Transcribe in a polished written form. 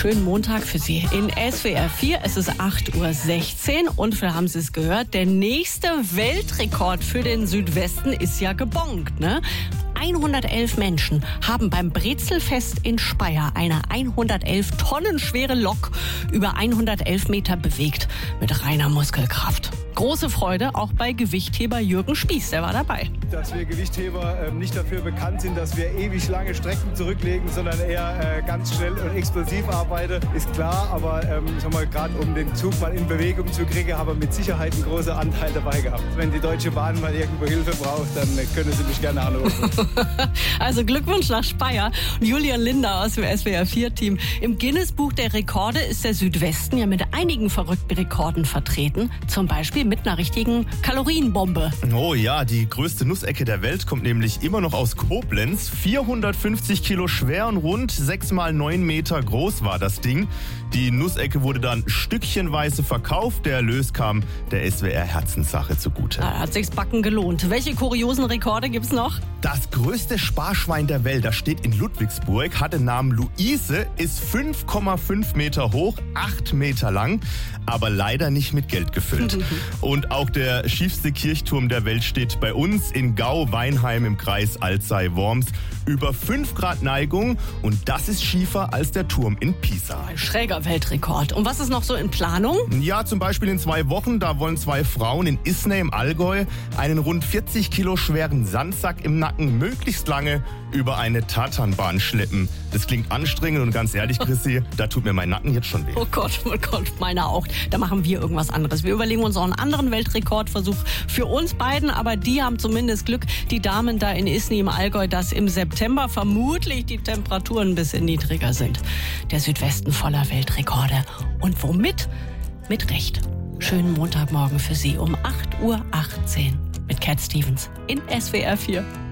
Schönen Montag für Sie in SWR 4. Es ist 8:16 Uhr und wir haben Sie es gehört, der nächste Weltrekord für den Südwesten ist ja gebongt, ne? 111 Menschen haben beim Brezelfest in Speyer eine 111 Tonnen schwere Lok über 111 Meter bewegt mit reiner Muskelkraft. Große Freude auch bei Gewichtheber Jürgen Spieß, der war dabei. Dass wir Gewichtheber nicht dafür bekannt sind, dass wir ewig lange Strecken zurücklegen, sondern eher ganz schnell und explosiv arbeiten, ist klar. Aber gerade um den Zug mal in Bewegung zu kriegen, haben wir mit Sicherheit einen großen Anteil dabei gehabt. Wenn die Deutsche Bahn mal irgendwo Hilfe braucht, dann können Sie mich gerne anrufen. Also Glückwunsch nach Speyer. Und Julian Linder aus dem SWR 4-Team. Im Guinness-Buch der Rekorde ist der Südwesten ja mit einigen verrückten Rekorden vertreten. Zum Beispiel mit einer richtigen Kalorienbombe. Oh ja, die größte Nussecke der Welt kommt nämlich immer noch aus Koblenz. 450 Kilo schwer und rund 6 mal 9 Meter groß war das Ding. Die Nussecke wurde dann stückchenweise verkauft. Der Erlös kam der SWR Herzenssache zugute. Da hat sich's Backen gelohnt. Welche kuriosen Rekorde gibt's noch? Das größte Sparschwein der Welt, das steht in Ludwigsburg, hat den Namen Luise, ist 5,5 Meter hoch, 8 Meter lang, aber leider nicht mit Geld gefüllt. Und auch der schiefste Kirchturm der Welt steht bei uns in Gau-Weinheim im Kreis Alzey-Worms. Über 5 Grad Neigung und das ist schiefer als der Turm in Pisa. Ein schräger Weltrekord. Und was ist noch so in Planung? Ja, zum Beispiel in 2 Wochen, da wollen 2 Frauen in Isny im Allgäu einen rund 40 Kilo schweren Sandsack im Nacken möglichst lange über eine Tatanbahn schleppen. Das klingt anstrengend und ganz ehrlich, Chrissy, da tut mir mein Nacken jetzt schon weh. Oh Gott, meiner auch. Da machen wir irgendwas anderes. Wir überlegen uns auch einen anderen Weltrekordversuch für uns beiden, aber die haben zumindest Glück, die Damen da in Isny im Allgäu, dass im September vermutlich die Temperaturen ein bisschen niedriger sind. Der Südwesten voller Weltrekorde. Und womit? Mit Recht. Schönen Montagmorgen für Sie um 8:18 Uhr mit Cat Stevens in SWR 4.